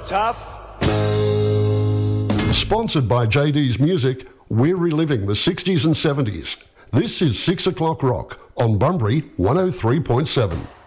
tough. Sponsored by JD's Music, we're reliving the 60s and 70s. This is 6 o'clock rock on Bunbury 103.7.